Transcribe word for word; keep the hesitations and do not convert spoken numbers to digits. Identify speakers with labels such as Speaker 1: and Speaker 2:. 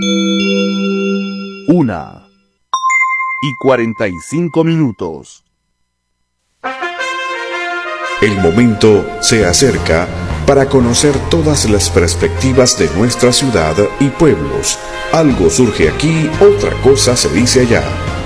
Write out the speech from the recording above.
Speaker 1: Una y cuarenta y cinco minutos.
Speaker 2: El momento se acerca para conocer todas las perspectivas de nuestra ciudad y pueblos. Algo surge aquí, otra cosa se dice allá.